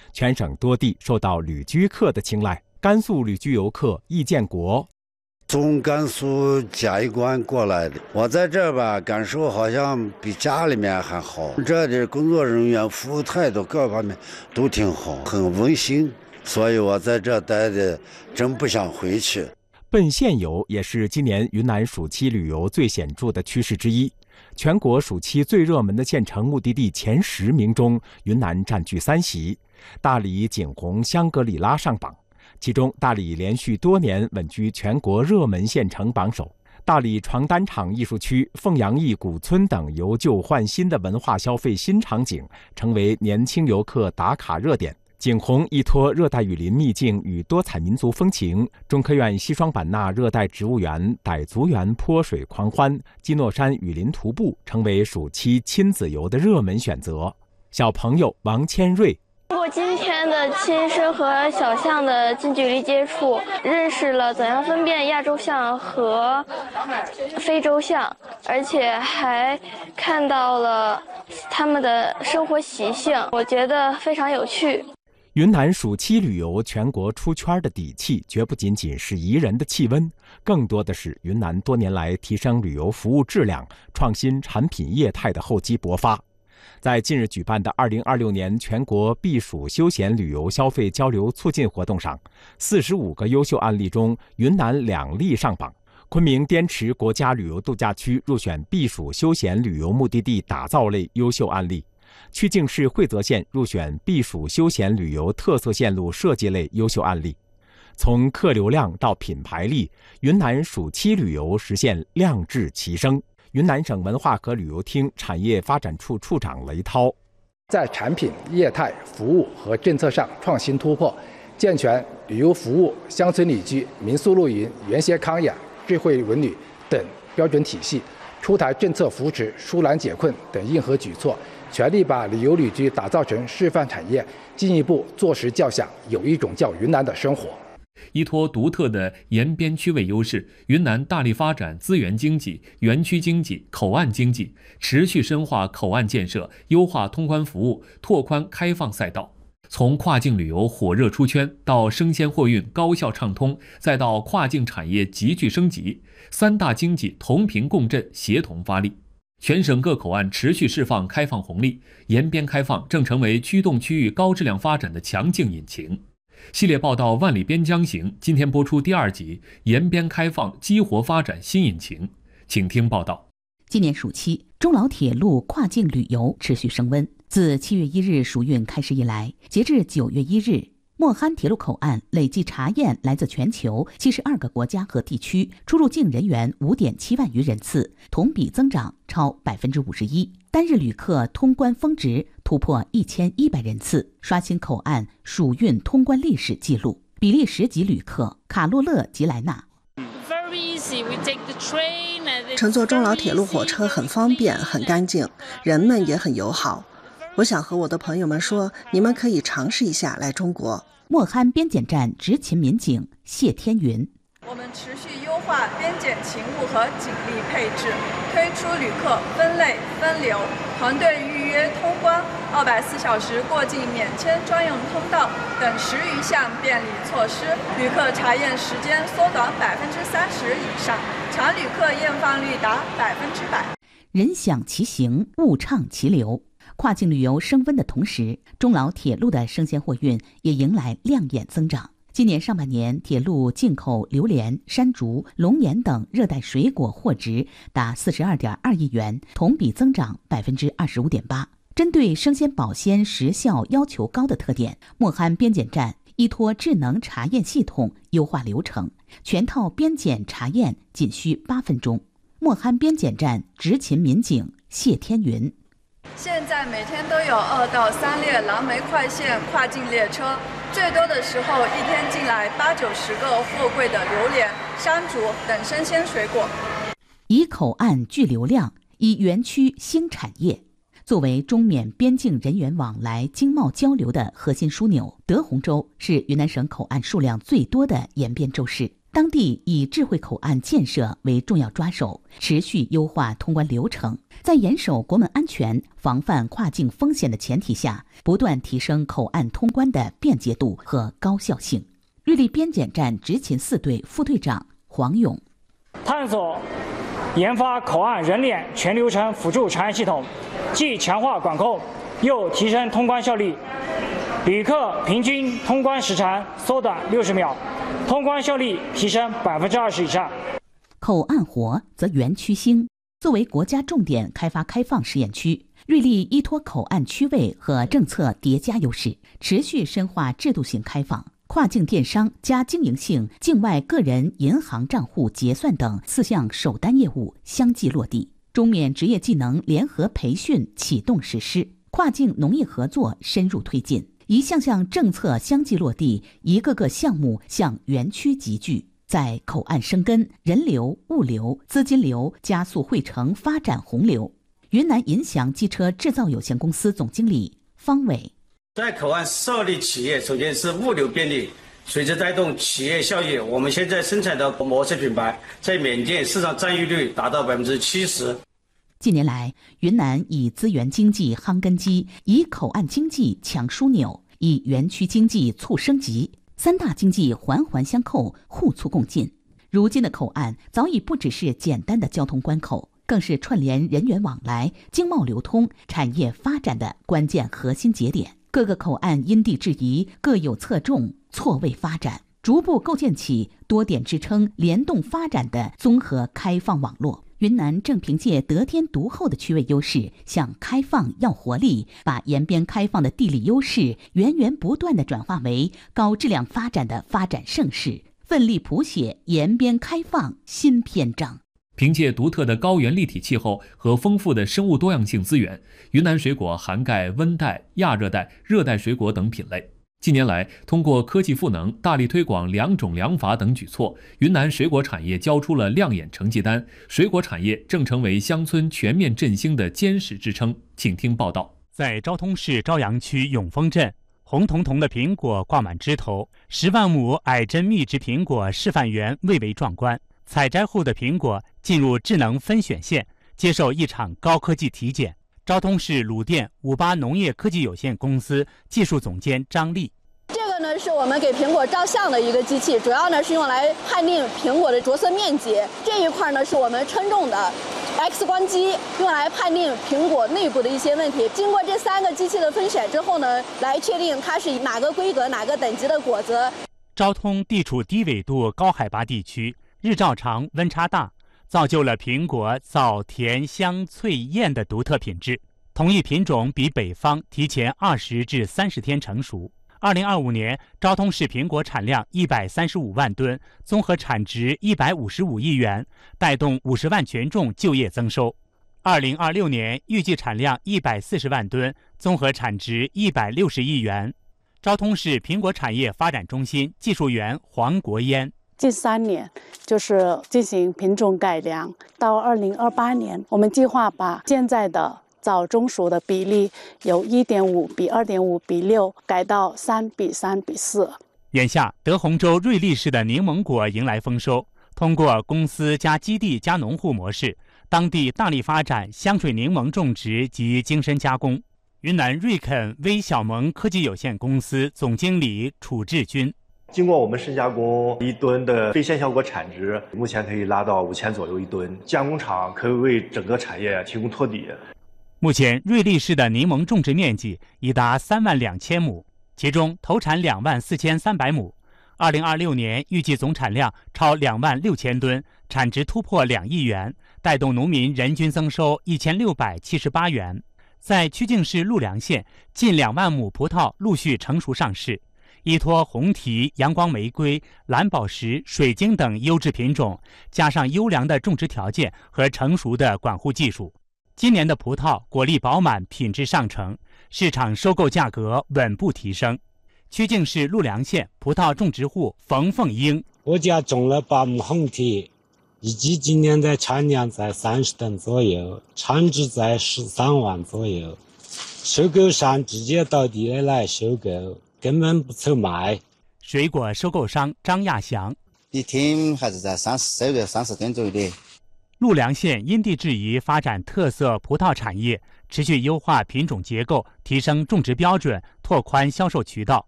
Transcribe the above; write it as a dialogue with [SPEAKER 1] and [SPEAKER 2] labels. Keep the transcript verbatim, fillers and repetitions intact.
[SPEAKER 1] 全省多地受到旅居客的青睐。甘肃旅居游客易建国，
[SPEAKER 2] 从甘肃嘉峪关过来的，我在这吧感受好像比家里面还好。这里工作人员服务态度各方面都挺好，很温馨，所以我在这待的真不想回去。
[SPEAKER 1] 奔现游也是今年云南暑期旅游最显著的趋势之一。全国暑期最热门的县城目的地前十名中，云南占据三席，大理、景洪、香格里拉上榜。其中，大理连续多年稳居全国热门县城榜首。大理床单厂艺术区、凤阳驿古村等由旧换新的文化消费新场景，成为年轻游客打卡热点。景洪依托热带雨林秘境与多彩民族风情，中科院西双版纳热带植物园、傣族园泼水狂欢、基诺山雨林徒步成为暑期亲子游的热门选择。小朋友王千瑞。
[SPEAKER 3] 通过今天的亲身和小象的近距离接触，认识了怎样分辨亚洲象和非洲象，而且还看到了他们的生活习性，我觉得非常有趣。
[SPEAKER 1] 云南暑期旅游全国出圈的底气，绝不仅仅是宜人的气温，更多的是云南多年来提升旅游服务质量、创新产品业态的厚积薄发。在近日举办的二零二六年全国避暑休闲旅游消费交流促进活动上，四十五个优秀案例中，云南两例上榜。昆明滇池国家旅游度假区入选避暑休闲旅游目的地打造类优秀案例，曲靖市惠泽县入选避暑休闲旅游特色线路设计类优秀案例。从客流量到品牌力，云南暑期旅游实现量质齐升。云南省文化和旅游厅产业发展处处长雷涛，
[SPEAKER 4] 在产品、业态、服务和政策上创新突破，健全旅游服务、乡村旅居、民宿露营、原歇康养、智慧文旅等标准体系，出台政策扶持、疏懒解困等硬核举措，全力把旅游旅居打造成示范产业，进一步坐实叫响，有一种叫云南的生活。
[SPEAKER 5] 依托独特的沿边区位优势，云南大力发展资源经济、园区经济、口岸经济，持续深化口岸建设，优化通关服务，拓宽开放赛道。从跨境旅游火热出圈到生鲜货运高效畅通，再到跨境产业急剧升级，三大经济同频共振，协同发力。全省各口岸持续释放开放红利，沿边开放正成为驱动区域高质量发展的强劲引擎。系列报道《万里边疆行》今天播出第二集，沿边开放激活发展新引擎，请听报道。
[SPEAKER 6] 今年暑期，中老铁路跨境旅游持续升温。自七月一日暑运开始以来，截至九月一日，莫憨铁路口岸累计查验来自全球七十二个国家和地区出入境人员五点七万余人次，同比增长超百分之五十一。单日旅客通关峰值突破一千一百人次，刷新口岸暑运通关历史记录。比利时籍旅客卡洛勒吉莱纳，
[SPEAKER 7] 乘坐中老铁路火车很方便、很干净，人们也很友好。我想和我的朋友们说，你们可以尝试一下来中国。
[SPEAKER 6] 莫憨边检站执勤民警谢天云，
[SPEAKER 8] 我们持续优化边检勤务和警力配置，推出旅客分类分流、团队预约通关、二百四小时过境免签专用通道等十余项便利措施，旅客查验时间缩短百分之三十以上，查旅客验放率达百分之百。
[SPEAKER 6] 人享其行，物畅其流。跨境旅游升温的同时，中老铁路的生鲜货运也迎来亮眼增长。今年上半年，铁路进口榴莲、山竹、龙眼等热带水果货值达四十二点二亿元，同比增长百分之二十五点八。针对生鲜保鲜时效要求高的特点，莫憨边检站依托智能查验系统优化流程，全套边检查验仅需八分钟。莫憨边检站执勤民警谢天云，
[SPEAKER 8] 现在每天都有二到三列蓝莓快线跨境列车，最多的时候一天进来八九十个货柜的榴莲、山竹等生鲜水果。
[SPEAKER 6] 以口岸聚流量，以园区兴产业。作为中缅边境人员往来经贸交流的核心枢纽，德宏州是云南省口岸数量最多的沿边州市。 当地以智慧口岸建设为重要抓手，持续优化通关流程，在严守国门安全、防范跨境风险的前提下，不断提升口岸通关的便捷度和高效性。瑞丽边检站执勤四队副队长黄勇：
[SPEAKER 9] 探索研发口岸人脸全流程辅助查验系统，既强化管控，又提升通关效率。旅客平均通关时长缩短六十秒，通关效率提升百分之二十以上。
[SPEAKER 6] 口岸活则园区兴。作为国家重点开发开放试验区，瑞丽依托口岸区位和政策叠加优势，持续深化制度性开放。跨境电商加经营性境外个人银行账户结算等四项首单业务相继落地，中缅职业技能联合培训启动实施，跨境农业合作深入推进，一项项政策相继落地，一个个项目向园区集聚，在口岸生根，人流、物流、资金流加速汇成发展洪流。云南银翔机车制造有限公司总经理方伟：
[SPEAKER 10] 在口岸设立企业，首先是物流便利，随之带动企业效益。我们现在生产的模式品牌在缅甸市场占有率达到百分之七十。
[SPEAKER 6] 近年来，云南以资源经济夯根基，以口岸经济强枢纽，以园区经济促升级，三大经济环环相扣，互促共进。如今的口岸早已不只是简单的交通关口，更是串联人员往来、经贸流通、产业发展的关键核心节点。各个口岸因地制宜，各有侧重，错位发展，逐步构建起多点支撑、联动发展的综合开放网络。云南正凭借得天独厚的区位优势，向开放要活力，把延边开放的地理优势源源不断地转化为高质量发展的发展盛世，奋力谱写延边开放新篇章。
[SPEAKER 5] 凭借独特的高原立体气候和丰富的生物多样性资源，云南水果涵盖温带、亚热带、热带水果等品类。近年来，通过科技赋能、大力推广良种良法等举措，云南水果产业交出了亮眼成绩单，水果产业正成为乡村全面振兴的坚实支撑。请听报道。
[SPEAKER 11] 在昭通市朝阳区永丰镇，红彤彤的苹果挂满枝头，十万亩矮针密植苹果示范园蔚为壮观。采摘后的苹果进入智能分选线，接受一场高科技体检。昭通市鲁甸五八农业科技有限公司技术总监张丽：
[SPEAKER 12] 这个呢是我们给苹果照相的一个机器，主要呢是用来判定苹果的着色面积。这一块呢是我们称重的 X 光机，用来判定苹果内部的一些问题。经过这三个机器的分选之后呢，来确定它是哪个规格、哪个等级的果子。
[SPEAKER 11] 昭通地处低纬度高海拔地区，日照长、温差大，造就了苹果枣甜香脆艳的独特品质。同一品种比北方提前二十至三十天成熟。二零二五年，昭通市苹果产量一百三十五万吨，综合产值一百五十五亿元，带动五十万群众就业增收。二零二六年预计产量一百四十万吨，综合产值一百六十亿元。昭通市苹果产业发展中心技术员黄国烟：
[SPEAKER 13] 近三年就是进行品种改良，到二零二八年，我们计划把现在的枣中熟的比例由一点五比二点五比六改到三比三比四。
[SPEAKER 11] 眼下，德宏州瑞丽市的柠檬果迎来丰收。通过公司加基地加农户模式，当地大力发展香水柠檬种植及精深加工。云南瑞肯微小萌科技有限公司总经理楚志军：
[SPEAKER 14] 经过我们深加工，一吨的非鲜效果产值目前可以拉到五千左右一吨，加工厂可以为整个产业提供托底。
[SPEAKER 11] 目前，瑞丽市的柠檬种植面积已达三万两千亩，其中投产两万四千三百亩。二零二六年预计总产量超两万六千吨，产值突破两亿元，带动农民人均增收一千六百七十八元。在曲靖市陆良县，近两万亩葡萄陆续成熟上市。依托红提、阳光玫瑰、蓝宝石、水晶等优质品种，加上优良的种植条件和成熟的管护技术，今年的葡萄果粒饱满，品质上乘，市场收购价格稳步提升。曲靖市陆良县葡萄种植户冯凤英：
[SPEAKER 15] 我家种了八亩红提，预计今年的产量在三十吨左右，产值在十三万左右。收购商直接到地里来收购，根本不愁卖。
[SPEAKER 11] 水果收购商张亚祥：
[SPEAKER 16] 一天还是在三十三个三十吨左右的。
[SPEAKER 11] 陆良县因地制宜发展特色葡萄产业，持续优化品种结构，提升种植标准，拓宽销售渠道。